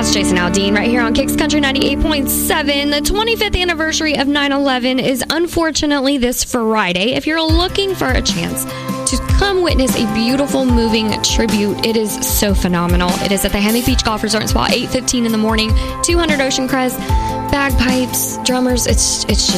It's Jason Aldean right here on Kicks Country 98.7. The 25th anniversary of 9/11 is unfortunately this Friday. If you're looking for a chance to come witness a beautiful, moving tribute, it is so phenomenal. It is at the Hammock Beach Golf Resort and Spa, 8:15 in the morning, 200 Ocean Crest, bagpipes, drummers. It's just